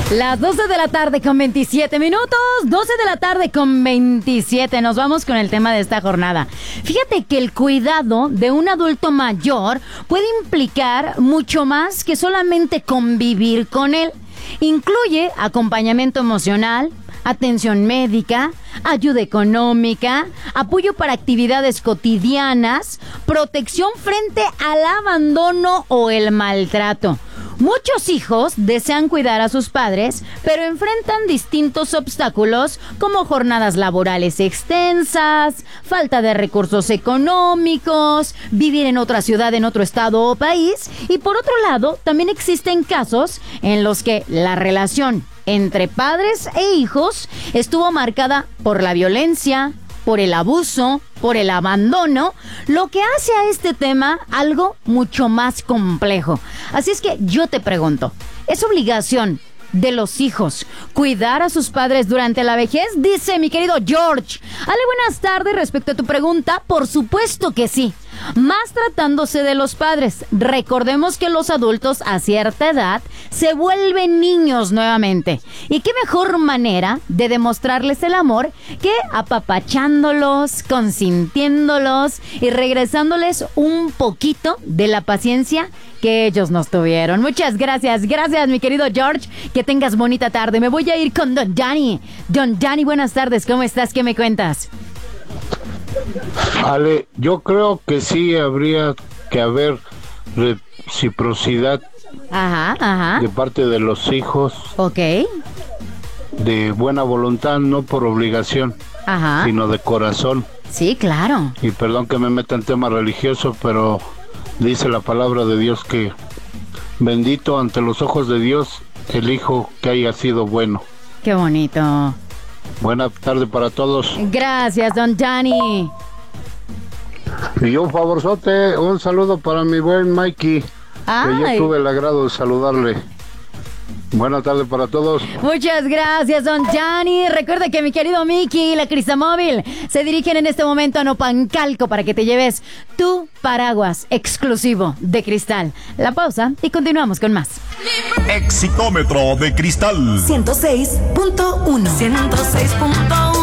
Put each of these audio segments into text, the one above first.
Las 12 de la tarde con 27 minutos, 12 de la tarde con 27. Nos vamos con el tema de esta jornada. Fíjate que el cuidado de un adulto mayor puede implicar mucho más que solamente convivir con él. Incluye acompañamiento emocional, atención médica, ayuda económica, apoyo para actividades cotidianas, protección frente al abandono o el maltrato. Muchos hijos desean cuidar a sus padres, pero enfrentan distintos obstáculos como jornadas laborales extensas, falta de recursos económicos, vivir en otra ciudad, en otro estado o país. Y por otro lado, también existen casos en los que la relación entre padres e hijos estuvo marcada por la violencia, por el abuso, por el abandono, lo que hace a este tema algo mucho más complejo. Así es que yo te pregunto, ¿es obligación de los hijos cuidar a sus padres durante la vejez? Dice mi querido George. Ale, buenas tardes. Respecto a tu pregunta, por supuesto que sí. Más tratándose de los padres. Recordemos que los adultos a cierta edad se vuelven niños nuevamente. Y qué mejor manera de demostrarles el amor que apapachándolos, consintiéndolos y regresándoles un poquito de la paciencia que ellos nos tuvieron. Muchas gracias. Gracias, mi querido George. Que tengas bonita tarde. Me voy a ir con Don Danny. Don Danny, buenas tardes. ¿Cómo estás? ¿Qué me cuentas? Ale, yo creo que sí habría que haber reciprocidad de parte de los hijos. Ok. De buena voluntad, no por obligación, sino de corazón. Sí, claro. Y perdón que me meta en tema religioso, pero dice la palabra de Dios que bendito ante los ojos de Dios el hijo que haya sido bueno. Qué bonito. Buena tarde para todos. Gracias, Don Danny. Y un favorzote, un saludo para mi buen Mikey, que yo tuve el agrado de saludarle. Buena tarde para todos. Muchas gracias, Don Danny. Recuerda que mi querido Mickey y la Cristamóvil se dirigen en este momento a Nopancalco para que te lleves tu paraguas exclusivo de cristal. La pausa y continuamos con más. Exitómetro de Cristal 106.1 106.1.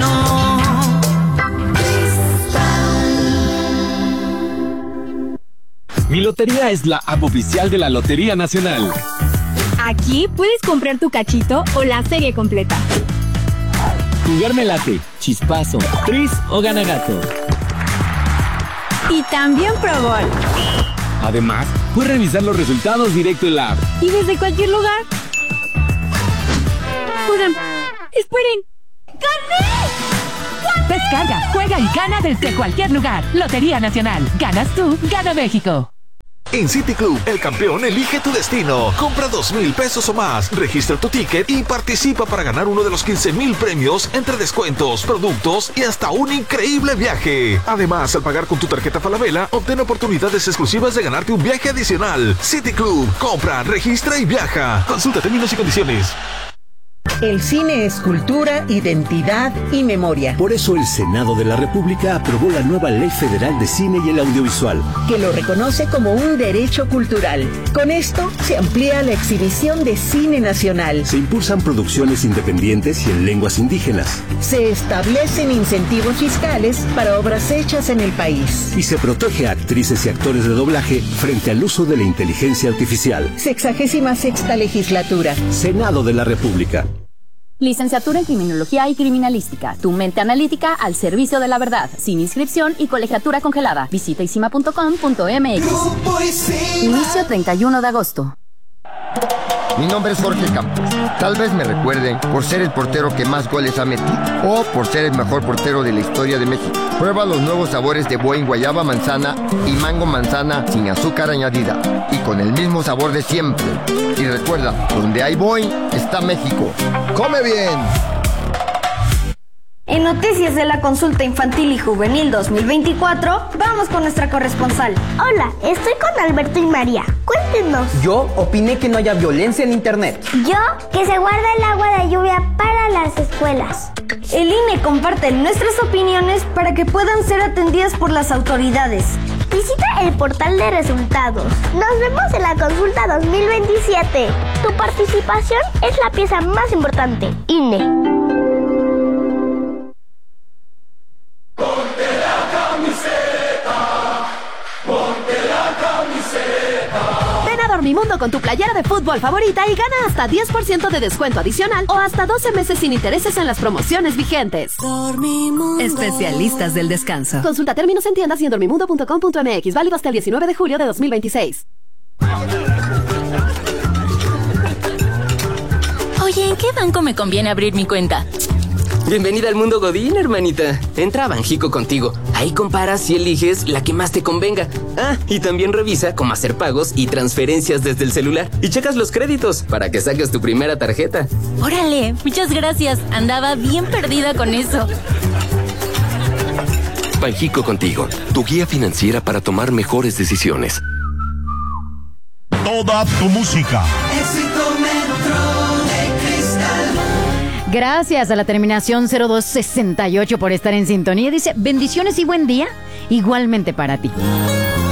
Mi Lotería es la app oficial de la Lotería Nacional. Aquí puedes comprar tu cachito o la serie completa. Jugarme late, chispazo, tris o ganagato. Y también Pro Bowl. Además, puedes revisar los resultados directo en la app. Y desde cualquier lugar. Oigan, esperen. ¡Gané! Descarga, juega y gana desde cualquier lugar. Lotería Nacional. Ganas tú, gana México. En City Club, el campeón elige tu destino. Compra 2,000 pesos o más, registra tu ticket y participa para ganar uno de los 15,000 premios entre descuentos, productos y hasta un increíble viaje. Además, al pagar con tu tarjeta Falabella, obtén oportunidades exclusivas de ganarte un viaje adicional. City Club, compra, registra y viaja. Consulta términos y condiciones. El cine es cultura, identidad y memoria. Por eso el Senado de la República aprobó la nueva Ley Federal de Cine y el Audiovisual, que lo reconoce como un derecho cultural. Con esto se amplía la exhibición de cine nacional. Se impulsan producciones independientes y en lenguas indígenas. Se establecen incentivos fiscales para obras hechas en el país. Y se protege a actrices y actores de doblaje frente al uso de la inteligencia artificial. 66ª legislatura. Senado de la República. Licenciatura en Criminología y Criminalística. Tu mente analítica al servicio de la verdad. Sin inscripción y colegiatura congelada. Visita isima.com.mx. Inicio 31 de agosto. Mi nombre es Jorge Campos. Tal vez me recuerden por ser el portero que más goles ha metido o por ser el mejor portero de la historia de México. Prueba los nuevos sabores de Boing guayaba manzana y mango manzana sin azúcar añadida y con el mismo sabor de siempre. Y recuerda, donde hay Boing está México. ¡Come bien! En Noticias de la Consulta Infantil y Juvenil 2024, vamos con nuestra corresponsal. Hola, estoy con Alberto y María. Cuéntenos. Yo opiné que no haya violencia en internet. Yo, que se guarda el agua de lluvia para las escuelas. El INE comparte nuestras opiniones para que puedan ser atendidas por las autoridades. Visita el portal de resultados. Nos vemos en la consulta 2027. Tu participación es la pieza más importante. INE. Ven a Dormimundo con tu playera de fútbol favorita y gana hasta 10% de descuento adicional o hasta 12 meses sin intereses en las promociones vigentes. Dormimundo. Especialistas del descanso. Consulta términos en tiendas y en dormimundo.com.mx. Válido hasta el 19 de julio de 2026. Oye, ¿en qué banco me conviene abrir mi cuenta? Bienvenida al mundo Godín, hermanita. Entra a Banjico contigo. Ahí comparas y eliges la que más te convenga. Ah, y también revisa cómo hacer pagos y transferencias desde el celular. Y checas los créditos para que saques tu primera tarjeta. Órale, muchas gracias. Andaba bien perdida con eso. Banjico contigo, tu guía financiera para tomar mejores decisiones. Toda tu música. Gracias a la terminación 0268 por estar en sintonía. Dice, bendiciones y buen día, igualmente para ti.